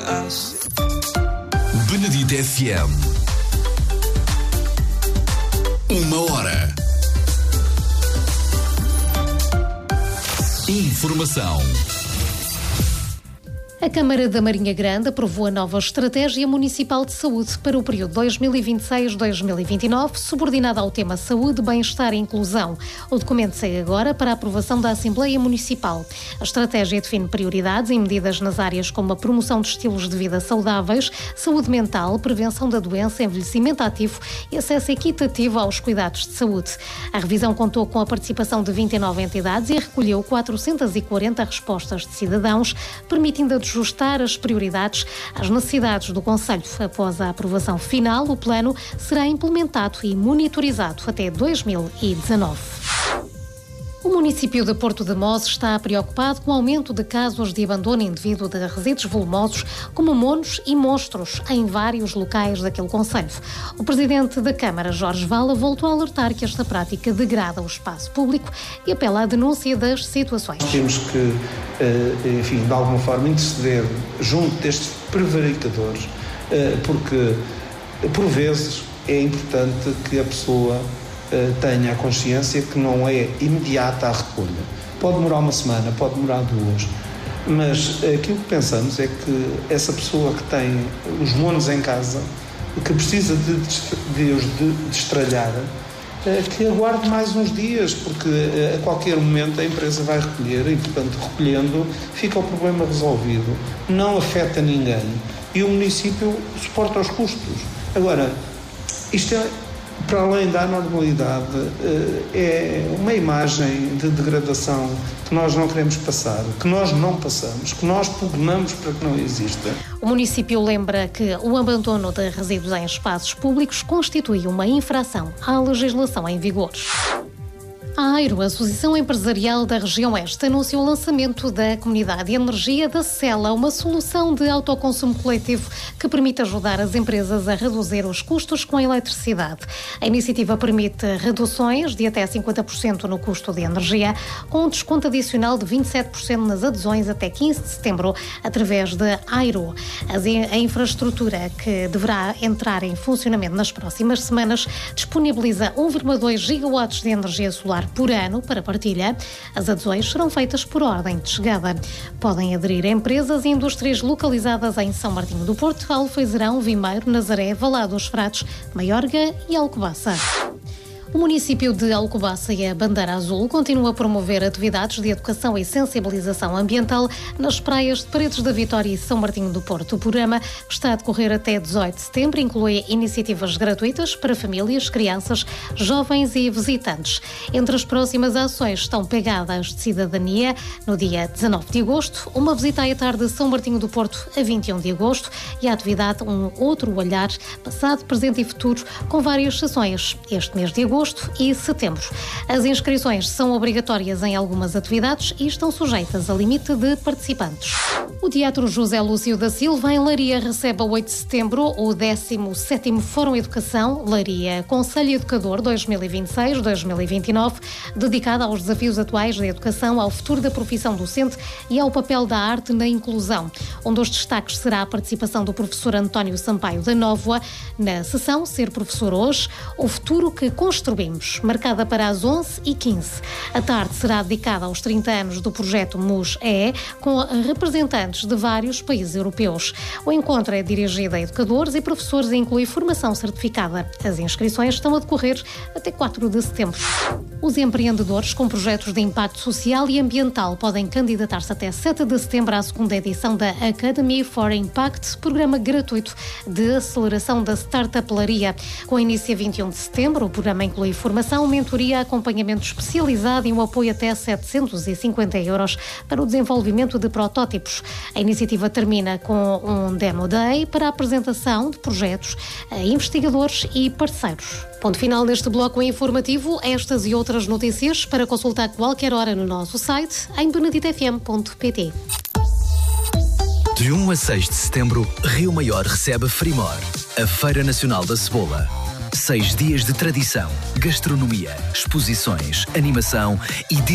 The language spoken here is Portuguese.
Benedito FM. 1 hora. Informação. A Câmara da Marinha Grande aprovou a nova Estratégia Municipal de Saúde para o período 2026-2029, subordinada ao tema Saúde, Bem-Estar e Inclusão. O documento segue agora para a aprovação da Assembleia Municipal. A estratégia define prioridades e medidas nas áreas como a promoção de estilos de vida saudáveis, saúde mental, prevenção da doença, envelhecimento ativo e acesso equitativo aos cuidados de saúde. A revisão contou com a participação de 29 entidades e recolheu 440 respostas de cidadãos, permitindo ajustar as prioridades às necessidades do concelho. Após a aprovação final, o plano será implementado e monitorizado até 2019. O município de Porto de Mós está preocupado com o aumento de casos de abandono indevido de resíduos volumosos, como monos e monstros, em vários locais daquele concelho. O presidente da Câmara, Jorge Vala, voltou a alertar que esta prática degrada o espaço público e apela à denúncia das situações. Temos que, de alguma forma, interceder junto destes prevaricadores, porque, por vezes, é importante que a pessoa tenha a consciência que não é imediata a recolha. Pode demorar uma semana, pode demorar 2, mas aquilo que pensamos é que essa pessoa que tem os monos em casa, que precisa de os destralhar, que aguarde mais uns dias, porque a qualquer momento a empresa vai recolher e, portanto, recolhendo, fica o problema resolvido, não afeta ninguém e o município suporta os custos. Agora, isto é, para além da anormalidade, é uma imagem de degradação que nós não queremos passar, que nós não passamos, que nós pugnamos para que não exista. O município lembra que o abandono de resíduos em espaços públicos constitui uma infração à legislação em vigor. A AIRO, a Associação Empresarial da Região Oeste, anunciou o lançamento da Comunidade de Energia da Cela, uma solução de autoconsumo coletivo que permite ajudar as empresas a reduzir os custos com a eletricidade. A iniciativa permite reduções de até 50% no custo de energia, com um desconto adicional de 27% nas adesões até 15 de setembro, através da AIRO. A infraestrutura, que deverá entrar em funcionamento nas próximas semanas, disponibiliza 1,2 gigawatts de energia solar por ano para partilha. As adesões serão feitas por ordem de chegada. Podem aderir a empresas e indústrias localizadas em São Martinho do Porto, Alfeizerão, Vimeiro, Nazaré, Valado dos Frades, Maiorga e Alcobaça. O município de Alcobaça e a Bandeira Azul continua a promover atividades de educação e sensibilização ambiental nas praias de Paredes da Vitória e São Martinho do Porto. O programa, que está a decorrer até 18 de setembro, inclui iniciativas gratuitas para famílias, crianças, jovens e visitantes. Entre as próximas ações estão pegadas de cidadania no dia 19 de agosto, uma visita à tarde de São Martinho do Porto a 21 de agosto e a atividade Um Outro Olhar, passado, presente e futuro, com várias sessões este mês de agosto e setembro. As inscrições são obrigatórias em algumas atividades e estão sujeitas a limite de participantes. O Teatro José Lúcio da Silva, em Leiria, recebe a 8 de setembro o 17º Fórum Educação Leiria Conselho Educador 2026-2029, dedicado aos desafios atuais da educação, ao futuro da profissão docente e ao papel da arte na inclusão. Um dos destaques será a participação do professor António Sampaio da Nóvoa na sessão Ser Professor Hoje, o futuro que construímos, marcada para as 11h15. A tarde será dedicada aos 30 anos do projeto MUS-EE, com representantes de vários países europeus. O encontro é dirigido a educadores e professores e inclui formação certificada. As inscrições estão a decorrer até 4 de setembro. Os empreendedores com projetos de impacto social e ambiental podem candidatar-se até 7 de setembro à segunda edição da Academy for Impact, programa gratuito de aceleração da startup-laria. Com início a 21 de setembro, o programa inclui formação, mentoria, acompanhamento especializado e um apoio até 750 euros para o desenvolvimento de protótipos. A iniciativa termina com um Demo Day para a apresentação de projetos a investigadores e parceiros. Ponto final neste bloco informativo. Estas e outras notícias para consultar qualquer hora no nosso site em beneditofm.pt. De 1 a 6 de setembro, Rio Maior recebe Frimor, a Feira Nacional da Cebola. 6 dias de tradição, gastronomia, exposições, animação e